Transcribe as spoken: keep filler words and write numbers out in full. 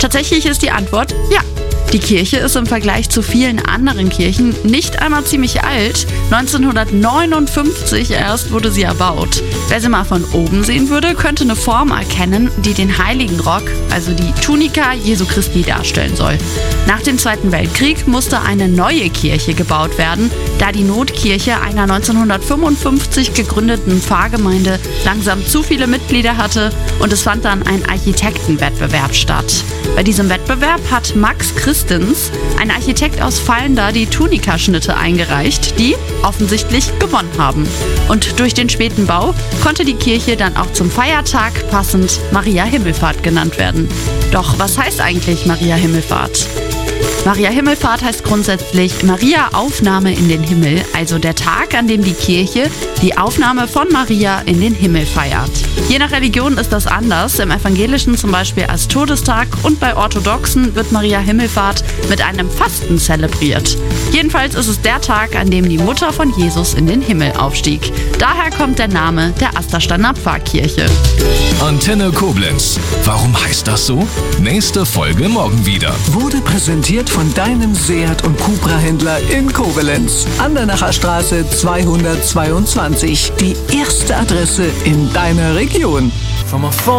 Tatsächlich ist die Antwort ja. Die Kirche ist im Vergleich zu vielen anderen Kirchen nicht einmal ziemlich alt. neunzehnhundertneunundfünfzig erst wurde sie erbaut. Wer sie mal von oben sehen würde, könnte eine Form erkennen, die den heiligen Rock, also die Tunika Jesu Christi, darstellen soll. Nach dem Zweiten Weltkrieg musste eine neue Kirche gebaut werden, da die Notkirche einer neunzehnhundertfünfundfünfzig gegründeten Pfarrgemeinde langsam zu viele Mitglieder hatte und es fand dann ein Architektenwettbewerb statt. Bei diesem Wettbewerb hat Max Christens, ein Architekt aus Fallenda, die Tunika-Schnitte eingereicht, die offensichtlich gewonnen haben. Und durch den späten Bau konnte die Kirche dann auch zum Feiertag passend Maria Himmelfahrt genannt werden. Doch was heißt eigentlich Maria Himmelfahrt? Maria Himmelfahrt heißt grundsätzlich Maria Aufnahme in den Himmel, also der Tag, an dem die Kirche die Aufnahme von Maria in den Himmel feiert. Je nach Religion ist das anders, im Evangelischen zum Beispiel als Todestag und bei Orthodoxen wird Maria Himmelfahrt mit einem Fasten zelebriert. Jedenfalls ist es der Tag, an dem die Mutter von Jesus in den Himmel aufstieg. Daher kommt der Name der Asterstander Pfarrkirche. Antenne Koblenz. Warum heißt das so? Nächste Folge morgen wieder. Wurde präsentiert von deinem Seat- und Cupra-Händler in Koblenz. Andernacher Straße zweihundertzweiundzwanzig. Die erste Adresse in deiner Region. From a